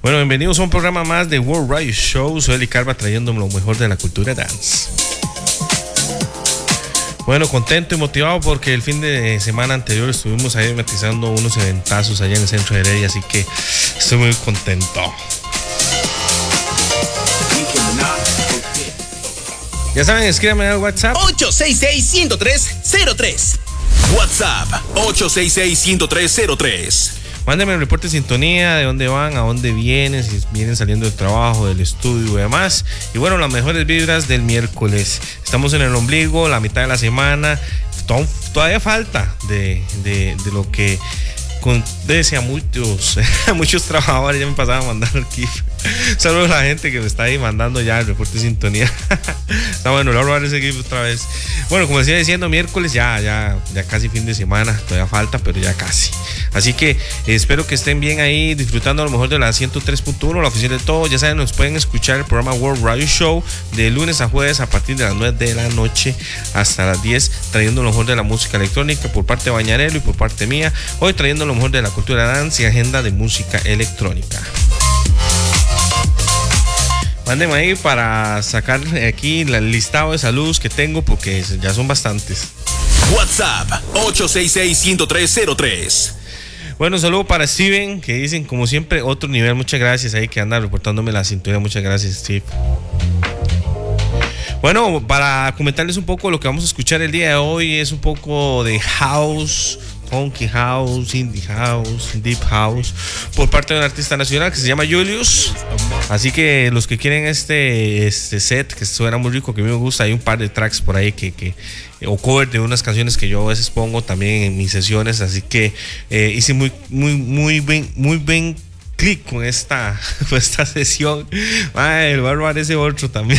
Bueno, bienvenidos a un programa más de World Radio Show. Soy Eli Carva trayendo lo mejor de la cultura dance. Bueno, contento y motivado porque el fin de semana anterior estuvimos ahí matizando unos eventazos allá en el centro de Heredia, así que estoy muy contento. Ya saben, escríbanme al WhatsApp 866-103-03. WhatsApp 866-103-03. Mándenme el reporte de sintonía, de dónde van, a dónde vienen, si vienen saliendo del trabajo, del estudio y demás. Y bueno, las mejores vibras del miércoles. Estamos en el ombligo, la mitad de la semana. Todavía falta de lo que condece a muchos trabajadores. Ya me pasaban a mandar aquí. Saludos a la gente que me está ahí mandando ya el reporte de sintonía. Está bueno, le voy a robar ese GIF otra vez. Bueno, como decía diciendo, miércoles ya casi fin de semana. Todavía falta, pero ya casi. Así que espero que estén bien ahí, disfrutando a lo mejor de la 103.1, la oficial de todo. Ya saben, nos pueden escuchar el programa World Radio Show de lunes a jueves a partir de las 9 de la noche hasta las 10, trayendo lo mejor de la música electrónica por parte de Bañarelo y por parte mía. Hoy trayendo lo mejor de la cultura dance y agenda de música electrónica. Mándenme ahí para sacar aquí el listado de saludos que tengo, porque ya son bastantes. WhatsApp 866-103-03. Bueno, saludo para Steven, que dicen como siempre otro nivel. Muchas gracias ahí que anda reportándome la sintonía. Muchas gracias, Steve. Bueno, para comentarles un poco lo que vamos a escuchar el día de hoy, es un poco de house, funky house, indie house, deep house, por parte de un artista nacional que se llama Julius. Así que los que quieren este set, que suena muy rico, que a mí me gusta, hay un par de tracks por ahí o cover de unas canciones que yo a veces pongo también en mis sesiones. Así que hice muy bien clic con esta sesión. Ay, voy a robar ese otro también.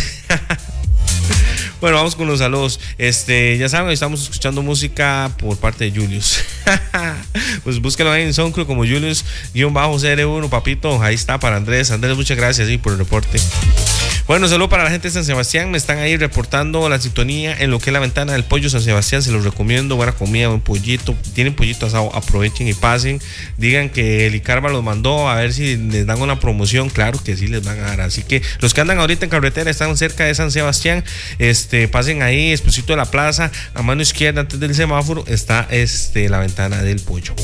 Bueno, vamos con los saludos. Ya saben, estamos escuchando música por parte de Julius. Pues búsquenlo ahí en SoundCloud como Julius-CR1, papito. Ahí está para Andrés. Andrés, muchas gracias por el reporte. Bueno, saludo para la gente de San Sebastián. Me están ahí reportando la sintonía en lo que es la ventana del pollo San Sebastián. Se los recomiendo. Buena comida, buen pollito. Tienen pollito asado. Aprovechen y pasen. Digan que el Icarba los mandó a ver si les dan una promoción. Claro que sí les van a dar. Así que los que andan ahorita en carretera, están cerca de San Sebastián, pasen ahí, despuesito de la plaza, a mano izquierda antes del semáforo está la ventana del pollo.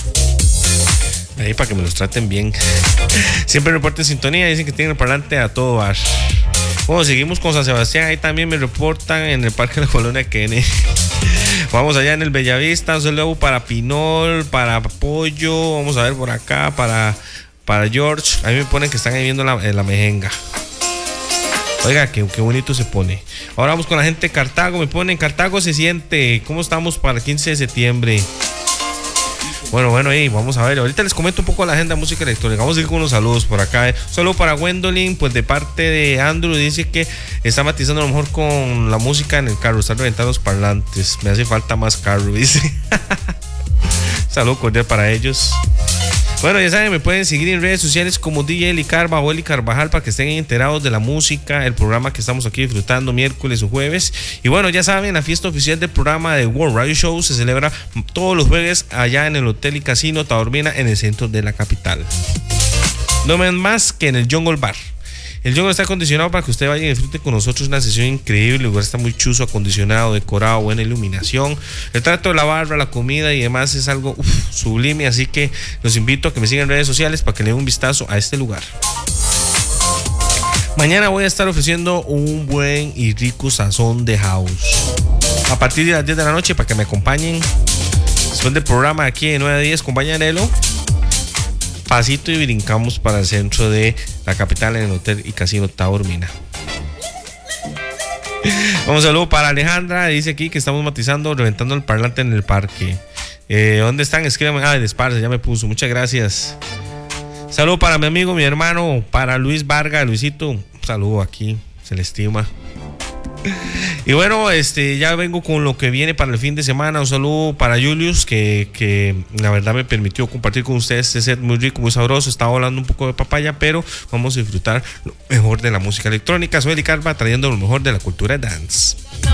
Ahí para que me los traten bien. Siempre reporten sintonía, dicen que tienen el parlante a todo bar. Bueno, seguimos con San Sebastián. Ahí también me reportan en el Parque de la Colonia Kennedy. Vamos allá en el Bellavista. Un saludo para Pinol, para Pollo. Vamos a ver por acá para George. Ahí me ponen que están ahí viendo la mejenga. Oiga, qué bonito se pone. Ahora vamos con la gente de Cartago. Me ponen, Cartago se siente. ¿Cómo estamos para el 15 de septiembre? Bueno, vamos a ver. Ahorita les comento un poco la agenda de música electrónica. Vamos a ir con unos saludos por acá. Un saludo para Gwendolyn, pues de parte de Andrew. Dice que está matizando a lo mejor con la música en el carro. Están reventando los parlantes. Me hace falta más carro, dice. Saludo cordial para ellos. Bueno, ya saben, me pueden seguir en redes sociales como DJ Eli Carva o Eli Carvajal para que estén enterados de la música, el programa que estamos aquí disfrutando miércoles o jueves. Y bueno, ya saben, la fiesta oficial del programa de World Radio Show se celebra todos los jueves allá en el Hotel y Casino Taormina, en el centro de la capital. No más que en el Jungle Bar. El Jungle está acondicionado para que usted vaya y disfrute con nosotros una sesión increíble. El lugar está muy chuzo, acondicionado, decorado, buena iluminación. El trato de la barra, la comida y demás es algo sublime. Así que los invito a que me sigan en redes sociales para que le den un vistazo a este lugar. Mañana voy a estar ofreciendo un buen y rico sazón de house a partir de las 10 de la noche para que me acompañen. Después del programa aquí de 9 a 10 con Bañarelo, pasito y brincamos para el centro de la capital en el Hotel y Casino Taormina. Un saludo para Alejandra, dice aquí que estamos matizando, reventando el parlante en el parque. ¿Dónde están? Escríbanme. De Esparza, ya me puso. Muchas gracias. Saludo para mi amigo, mi hermano, para Luis Vargas. Luisito, un saludo aquí, se le estima. Y bueno, ya vengo con lo que viene para el fin de semana. Un saludo para Julius, que la verdad me permitió compartir con ustedes este set muy rico, muy sabroso. Estaba hablando un poco de papaya, pero vamos a disfrutar lo mejor de la música electrónica. Soy Eli Carva, trayendo lo mejor de la cultura dance.